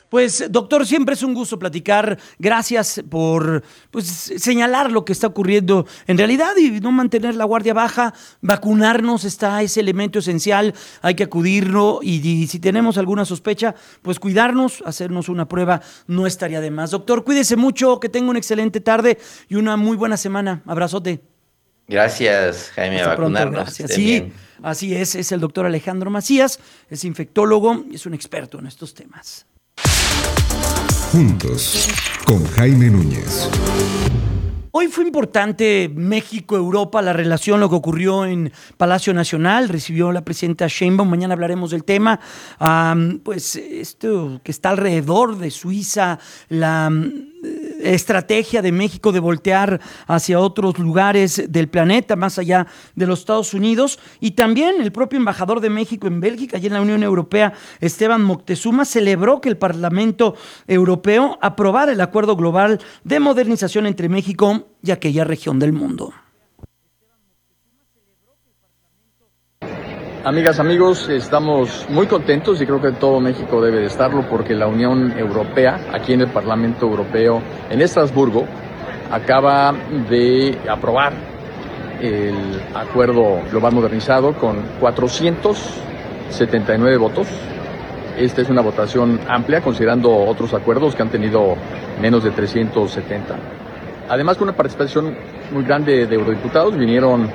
Pues, doctor, siempre es un gusto platicar. Gracias por señalar lo que está ocurriendo en realidad y no mantener la guardia baja. Vacunarnos está ese elemento esencial. Hay que acudirlo y si tenemos alguna sospecha, pues cuidarnos, hacernos una prueba no estaría de más. Doctor, cuídese mucho, que tenga una excelente tarde y una muy buena semana. Abrazote. Gracias, Jaime, a Hasta pronto, vacunarnos, que gracias. estén Sí, bien. así es el doctor Alejandro Macías, es infectólogo y es un experto en estos temas. Juntos, con Jaime Núñez. Hoy fue importante México-Europa, la relación, lo que ocurrió en Palacio Nacional, recibió la presidenta Sheinbaum, mañana hablaremos del tema, pues esto que está alrededor de Suiza, la estrategia de México de voltear hacia otros lugares del planeta, más allá de los Estados Unidos, y también el propio embajador de México en Bélgica, allí en la Unión Europea, Esteban Moctezuma, celebró que el Parlamento Europeo aprobara el acuerdo global de modernización entre México y aquella región del mundo. Amigas, amigos, estamos muy contentos y creo que todo México debe de estarlo porque la Unión Europea, aquí en el Parlamento Europeo, en Estrasburgo, acaba de aprobar el acuerdo global modernizado con 479 votos. Esta es una votación amplia considerando otros acuerdos que han tenido menos de 370. Además, con una participación muy grande de eurodiputados, vinieron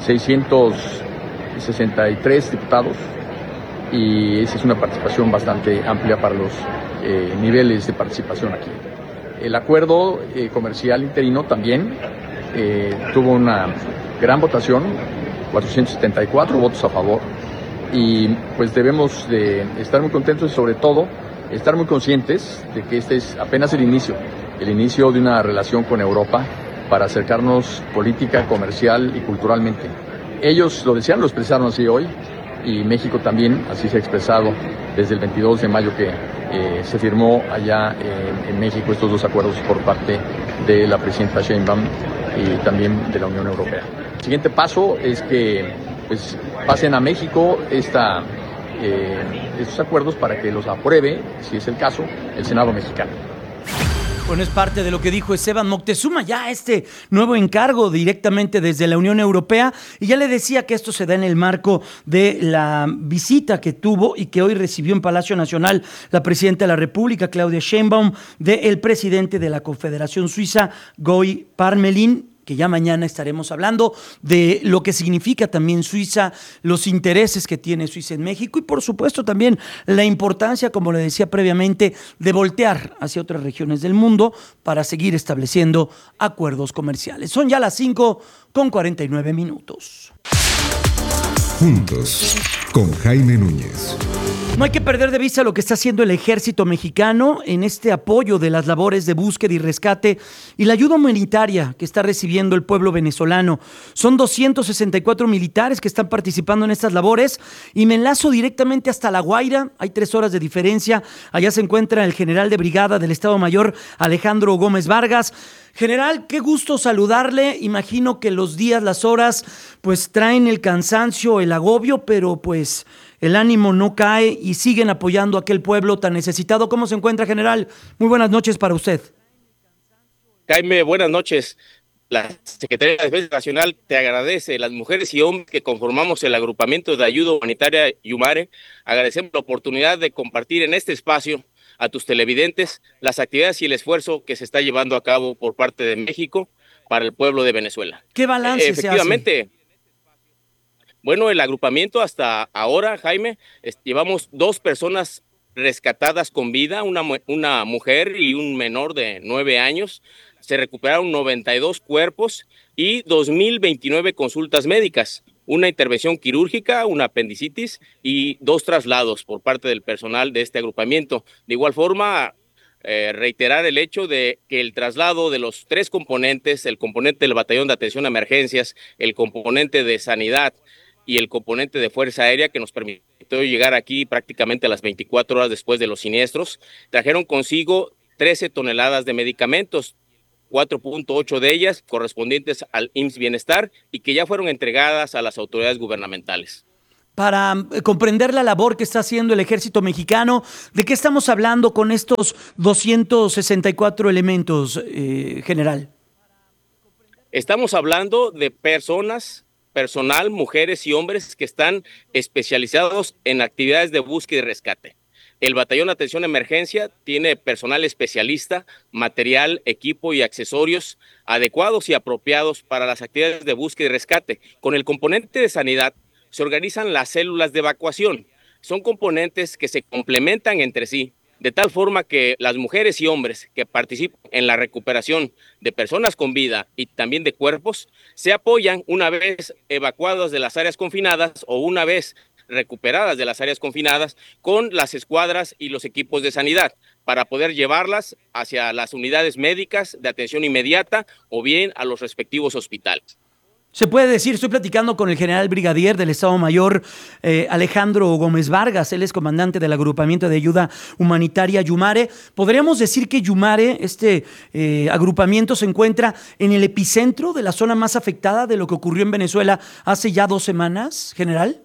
663 diputados y esa es una participación bastante amplia para los niveles de participación aquí. El acuerdo comercial interino también tuvo una gran votación, 474 votos a favor, y pues debemos de estar muy contentos y sobre todo estar muy conscientes de que este es apenas el inicio de una relación con Europa para acercarnos política, comercial y culturalmente. Ellos lo decían, lo expresaron así hoy, y México también así se ha expresado desde el 22 de mayo que se firmó allá en México estos dos acuerdos por parte de la presidenta Sheinbaum y también de la Unión Europea. El siguiente paso es que pues, pasen a México estos acuerdos para que los apruebe, si es el caso, el Senado mexicano. Bueno, es parte de lo que dijo Esteban Moctezuma, ya este nuevo encargo directamente desde la Unión Europea, y ya le decía que esto se da en el marco de la visita que tuvo y que hoy recibió en Palacio Nacional la presidenta de la República, Claudia Sheinbaum, del presidente de la Confederación Suiza, Guy Parmelin, que ya mañana estaremos hablando de lo que significa también Suiza, los intereses que tiene Suiza en México y por supuesto también la importancia, como le decía previamente, de voltear hacia otras regiones del mundo para seguir estableciendo acuerdos comerciales. Son ya las 5:49. Juntos, con Jaime Núñez. No hay que perder de vista lo que está haciendo el ejército mexicano en este apoyo de las labores de búsqueda y rescate y la ayuda humanitaria que está recibiendo el pueblo venezolano. Son 264 militares que están participando en estas labores y me enlazo directamente hasta La Guaira. Hay 3 horas de diferencia. Allá se encuentra el general de brigada del Estado Mayor, Alejandro Gómez Vargas. General, qué gusto saludarle. Imagino que los días, las horas, pues traen el cansancio, el agobio, pero pues el ánimo no cae y siguen apoyando a aquel pueblo tan necesitado. ¿Cómo se encuentra, general? Muy buenas noches para usted. Jaime, buenas noches. La Secretaría de Defensa Nacional te agradece, las mujeres y hombres que conformamos el agrupamiento de ayuda humanitaria Yumare, agradecemos la oportunidad de compartir en este espacio a tus televidentes las actividades y el esfuerzo que se está llevando a cabo por parte de México para el pueblo de Venezuela. ¿Qué balance se hace? Efectivamente. Bueno, el agrupamiento hasta ahora, Jaime, llevamos 2 personas rescatadas con vida, una mujer y un menor de 9 años. Se recuperaron 92 cuerpos y 2.029 consultas médicas, una intervención quirúrgica, una apendicitis y 2 traslados por parte del personal de este agrupamiento. De igual forma, reiterar el hecho de que el traslado de los 3 componentes, el componente del Batallón de Atención a Emergencias, el componente de Sanidad y el componente de Fuerza Aérea, que nos permitió llegar aquí prácticamente a las 24 horas después de los siniestros, trajeron consigo 13 toneladas de medicamentos, 4.8 de ellas correspondientes al IMSS Bienestar y que ya fueron entregadas a las autoridades gubernamentales. para comprender la labor que está haciendo el ejército mexicano. ¿De qué estamos hablando con estos 264 elementos, general? Estamos hablando de personal, mujeres y hombres que están especializados en actividades de búsqueda y rescate. El Batallón de Atención a Emergencia tiene personal especialista, material, equipo y accesorios adecuados y apropiados para las actividades de búsqueda y rescate. Con el componente de sanidad se organizan las células de evacuación. Son componentes que se complementan entre sí, de tal forma que las mujeres y hombres que participan en la recuperación de personas con vida y también de cuerpos se apoyan una vez evacuados de las áreas confinadas o una vez recuperadas de las áreas confinadas con las escuadras y los equipos de sanidad para poder llevarlas hacia las unidades médicas de atención inmediata o bien a los respectivos hospitales. Se puede decir, estoy platicando con el general brigadier del Estado Mayor, Alejandro Gómez Vargas. Él es comandante del agrupamiento de ayuda humanitaria Yumare. ¿Podríamos decir que Yumare, agrupamiento, se encuentra en el epicentro de la zona más afectada de lo que ocurrió en Venezuela hace ya 2 semanas, general?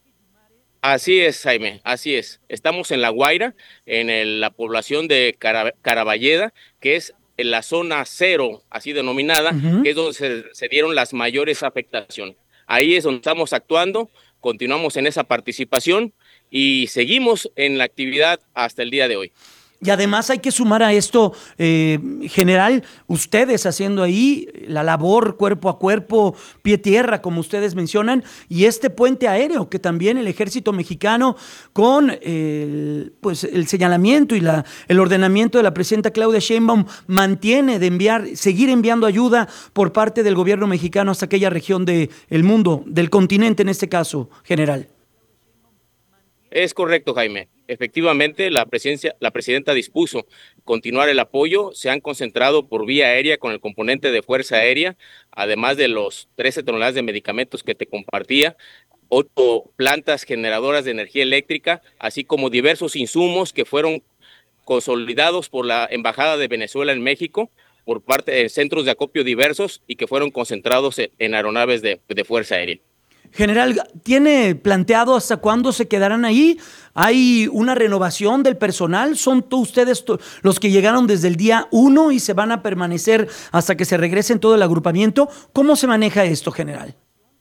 Así es, Jaime, así es. Estamos en La Guaira, en la población de Caraballeda, que es en la zona 0, así denominada, que es donde se dieron las mayores afectaciones. Ahí es donde estamos actuando, continuamos en esa participación y seguimos en la actividad hasta el día de hoy. Y además hay que sumar a esto, general, ustedes haciendo ahí la labor cuerpo a cuerpo, pie tierra, como ustedes mencionan, y este puente aéreo que también el ejército mexicano, con el señalamiento y el ordenamiento de la presidenta Claudia Sheinbaum, mantiene de seguir enviando ayuda por parte del gobierno mexicano hasta aquella región del mundo, del continente en este caso, general. Es correcto, Jaime. Efectivamente, la presidenta dispuso continuar el apoyo. Se han concentrado por vía aérea con el componente de Fuerza Aérea, además de los 13 toneladas de medicamentos que te compartía, 8 plantas generadoras de energía eléctrica, así como diversos insumos que fueron consolidados por la Embajada de Venezuela en México, por parte de centros de acopio diversos y que fueron concentrados en aeronaves de Fuerza Aérea. General, ¿tiene planteado hasta cuándo se quedarán ahí? ¿Hay una renovación del personal? ¿Son ustedes los que llegaron desde el día 1 y se van a permanecer hasta que se regresen todo el agrupamiento? ¿Cómo se maneja esto, general?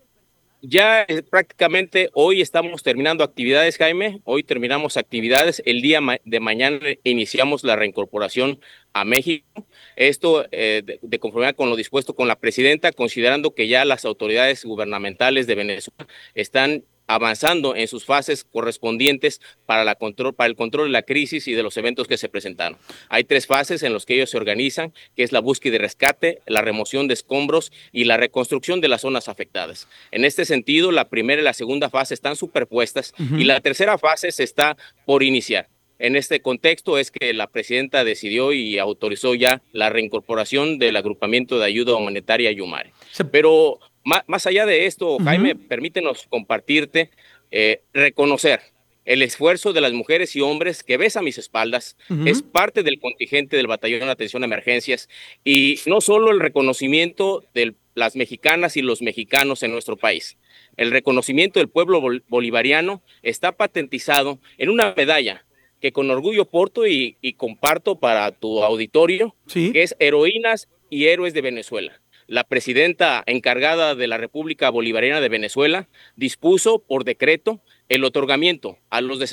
Ya prácticamente hoy estamos terminando actividades, Jaime. Hoy terminamos actividades. El día de mañana iniciamos la reincorporación a México. Esto de conformidad con lo dispuesto con la presidenta, considerando que ya las autoridades gubernamentales de Venezuela están avanzando en sus fases correspondientes para el control de la crisis y de los eventos que se presentaron. Hay 3 fases en las que ellos se organizan, que es la búsqueda y rescate, la remoción de escombros y la reconstrucción de las zonas afectadas. En este sentido, la primera y la segunda fase están superpuestas y la tercera fase se está por iniciar. En este contexto es que la presidenta decidió y autorizó ya la reincorporación del agrupamiento de ayuda humanitaria Yumare. Pero más allá de esto, Jaime, permítenos compartirte, reconocer el esfuerzo de las mujeres y hombres que ves a mis espaldas. Es parte del contingente del Batallón de Atención a Emergencias y no solo el reconocimiento de las mexicanas y los mexicanos en nuestro país. El reconocimiento del pueblo bolivariano está patentizado en una medalla que con orgullo porto y comparto para tu auditorio, ¿sí?, que es Heroínas y Héroes de Venezuela. La presidenta encargada de la República Bolivariana de Venezuela dispuso por decreto el otorgamiento a los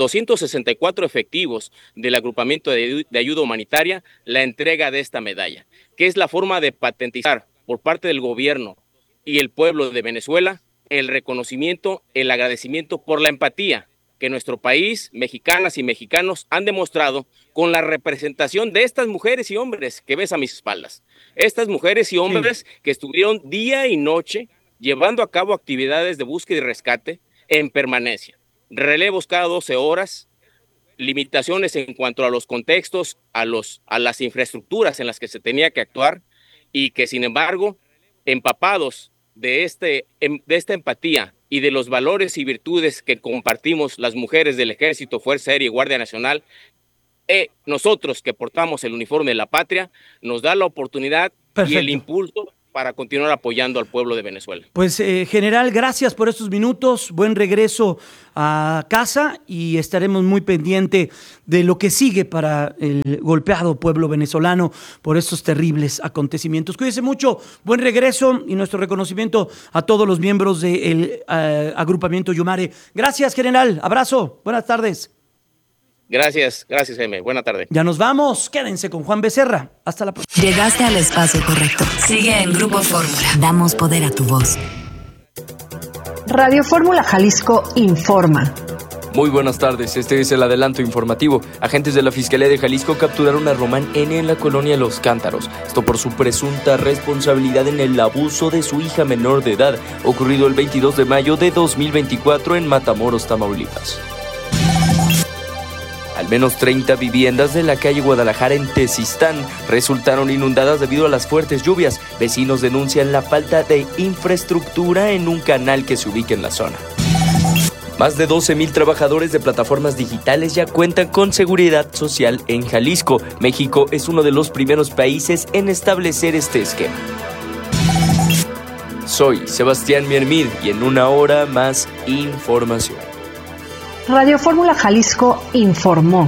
264 efectivos del agrupamiento de ayuda humanitaria la entrega de esta medalla, que es la forma de patentizar por parte del gobierno y el pueblo de Venezuela el reconocimiento, el agradecimiento por la empatía que nuestro país, mexicanas y mexicanos, han demostrado con la representación de estas mujeres y hombres que ves a mis espaldas. Estas mujeres y hombres que estuvieron día y noche llevando a cabo actividades de búsqueda y rescate en permanencia. Relevos cada 12 horas, limitaciones en cuanto a los contextos, a las infraestructuras en las que se tenía que actuar y que, sin embargo, empapados de esta empatía y de los valores y virtudes que compartimos las mujeres del Ejército, Fuerza Aérea y Guardia Nacional, nosotros que portamos el uniforme de la patria, nos da la oportunidad y el impulso para continuar apoyando al pueblo de Venezuela. Pues, general, gracias por estos minutos. Buen regreso a casa y estaremos muy pendiente de lo que sigue para el golpeado pueblo venezolano por estos terribles acontecimientos. Cuídese mucho, buen regreso y nuestro reconocimiento a todos los miembros del agrupamiento Yumare. Gracias, general. Abrazo. Buenas tardes. Gracias, Jaime. Buena tarde. Ya nos vamos. Quédense con Juan Becerra. Hasta la próxima. Llegaste al espacio correcto. Sigue en Grupo Fórmula. Damos poder a tu voz. Radio Fórmula Jalisco informa. Muy buenas tardes, este es el adelanto informativo. Agentes de la Fiscalía de Jalisco capturaron a Román N. en la colonia Los Cántaros. Esto por su presunta responsabilidad en el abuso de su hija menor de edad, ocurrido el 22 de mayo de 2024 en Matamoros, Tamaulipas. Al menos 30 viviendas de la calle Guadalajara en Tezistán resultaron inundadas debido a las fuertes lluvias. Vecinos denuncian la falta de infraestructura en un canal que se ubica en la zona. Más de 12,000 trabajadores de plataformas digitales ya cuentan con seguridad social en Jalisco. México es uno de los primeros países en establecer este esquema. Soy Sebastián Miermid y en una hora más información. Radio Fórmula Jalisco informó.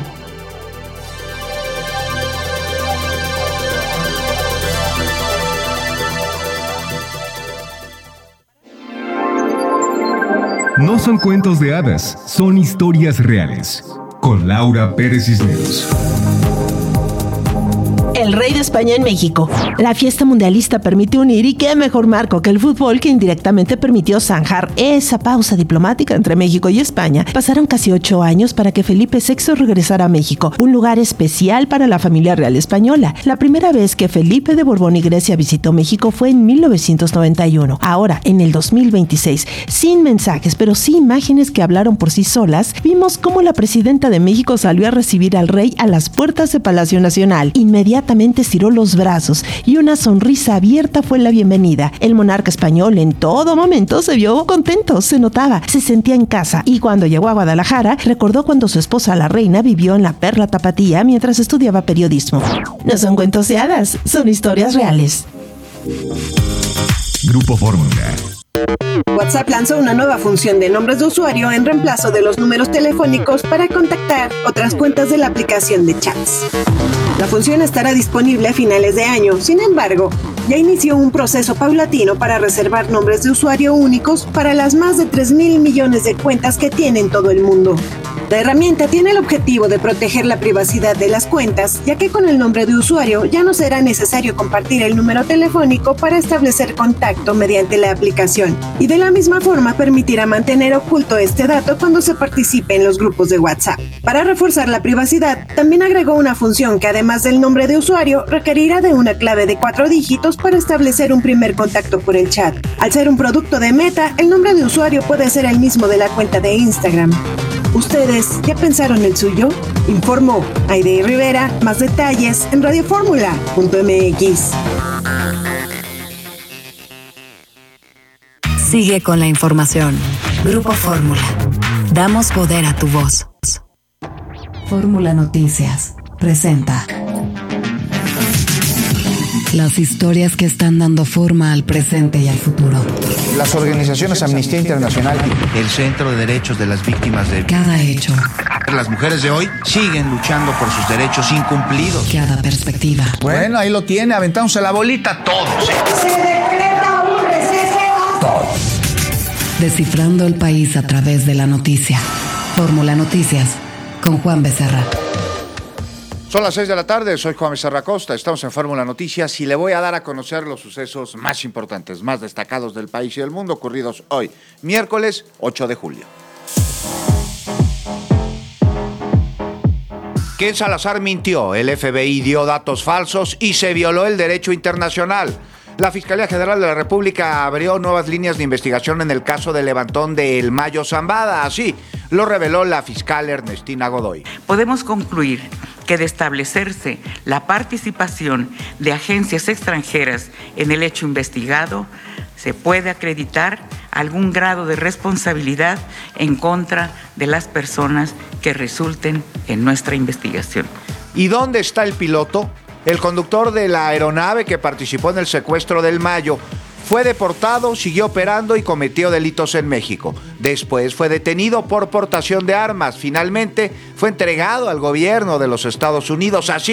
No son cuentos de hadas, son historias reales. Con Laura Pérez Cisneros. El rey de España en México. La fiesta mundialista permite unir, y qué mejor marco que el fútbol, que indirectamente permitió zanjar esa pausa diplomática entre México y España. Pasaron casi 8 años para que Felipe VI regresara a México, un lugar especial para la familia real española. La primera vez que Felipe de Borbón y Grecia visitó México fue en 1991. Ahora, en el 2026, sin mensajes, pero sí imágenes que hablaron por sí solas, vimos cómo la presidenta de México salió a recibir al rey a las puertas de Palacio Nacional. Inmediatamente estiró los brazos y una sonrisa abierta fue la bienvenida. El monarca español en todo momento se vio contento, se notaba, se sentía en casa, y cuando llegó a Guadalajara recordó cuando su esposa la reina vivió en la Perla Tapatía mientras estudiaba periodismo. No son cuentos de hadas, son historias reales. Grupo Fórmula. WhatsApp lanzó una nueva función de nombres de usuario en reemplazo de los números telefónicos para contactar otras cuentas de la aplicación de chats. La función estará disponible a finales de año. Sin embargo, ya inició un proceso paulatino para reservar nombres de usuario únicos para las más de 3,000 millones de cuentas que tiene en todo el mundo. La herramienta tiene el objetivo de proteger la privacidad de las cuentas, ya que con el nombre de usuario ya no será necesario compartir el número telefónico para establecer contacto mediante la aplicación, y de la misma forma permitirá mantener oculto este dato cuando se participe en los grupos de WhatsApp. Para reforzar la privacidad, también agregó una función que, además del nombre de usuario, requerirá de una clave de 4 dígitos para establecer un primer contacto por el chat. Al ser un producto de Meta, el nombre de usuario puede ser el mismo de la cuenta de Instagram. ¿Ustedes ya pensaron el suyo? Informó Aide Rivera. Más detalles en radioformula.mx. Sigue con la información. Grupo Fórmula. Damos poder a tu voz. Fórmula Noticias presenta las historias que están dando forma al presente y al futuro. Las organizaciones Amnistía Internacional, el Centro de Derechos de las Víctimas de cada hecho. Las mujeres de hoy siguen luchando por sus derechos incumplidos. Cada perspectiva. Bueno, ahí lo tiene, aventándose la bolita todos. Se decreta un receso. Todos. Descifrando el país a través de la noticia. Fórmula Noticias con Juan Becerra. Son las 6 de la tarde, soy Juan Becerra Costa, estamos en Fórmula Noticias y le voy a dar a conocer los sucesos más importantes, más destacados del país y del mundo ocurridos hoy, miércoles 8 de julio. Ken Salazar mintió, el FBI dio datos falsos y se violó el derecho internacional. La Fiscalía General de la República abrió nuevas líneas de investigación en el caso del levantón de El Mayo Zambada, así lo reveló la fiscal Ernestina Godoy. Podemos concluir que de establecerse la participación de agencias extranjeras en el hecho investigado, se puede acreditar algún grado de responsabilidad en contra de las personas que resulten en nuestra investigación. ¿Y dónde está el piloto? El conductor de la aeronave que participó en el secuestro del Mayo fue deportado, siguió operando y cometió delitos en México. Después fue detenido por portación de armas. Finalmente fue entregado al gobierno de los Estados Unidos. Así